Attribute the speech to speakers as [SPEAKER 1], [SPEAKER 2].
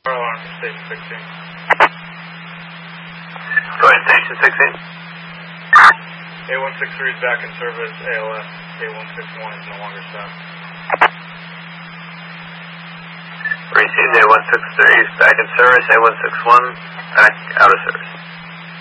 [SPEAKER 1] Alarm for Station 16.
[SPEAKER 2] Go ahead, Station 16.
[SPEAKER 1] A163 is back in service. ALS. A161 is no longer stopped.
[SPEAKER 2] Received. A163 is back in service. A161 back out of service.